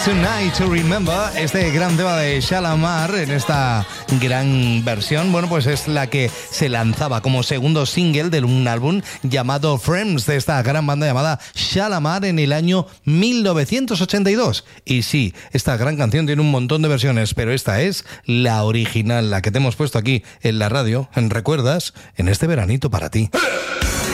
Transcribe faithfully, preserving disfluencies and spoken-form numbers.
Tonight to Remember, este gran tema de Shalamar en esta gran versión, bueno, pues es la que se lanzaba como segundo single de un álbum llamado Friends, de esta gran banda llamada Shalamar en el año mil novecientos ochenta y dos. Y sí, esta gran canción tiene un montón de versiones, pero esta es la original, la que te hemos puesto aquí en la radio, en Recuerdas, en este veranito para ti.